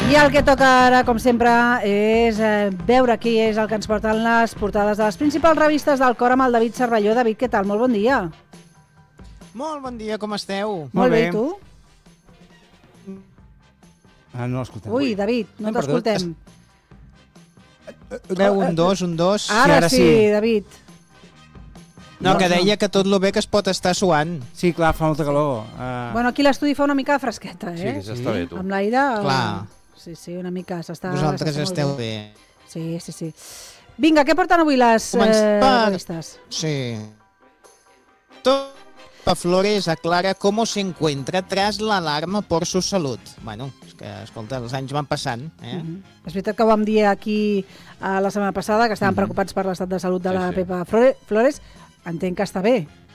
I el que toca ara, com sempre, és veure qui és el que ens porten les portades de les principals revistes del cor amb el David Cervelló. David, què tal? Molt bon dia. Molt bon dia, com esteu? Molt bé, i tu? No l'escoltem. Ui, David, no t'escoltem. Veu un dos. Ara sí, David. No, que deia que tot lo bé que es pot estar suant. Sí, clar, fa molta calor. Bueno, aquí l'estudi fa una mica de fresqueta, Sí, que s'està bé, tu. Amb l'aire... Clar. Sí, una mica s'està... Vosaltres esteu bé. Sí. Vinga, què porten avui les revistes? Sí. Topa Flores aclara cómo se encuentra tras la alarma por su salud. Bueno, és que, escolta, els anys van passant, És veritat que ho vam dir aquí la setmana passada, que estàvem preocupats per l'estat de salut de la Pepa Flores. Entenc que està bé.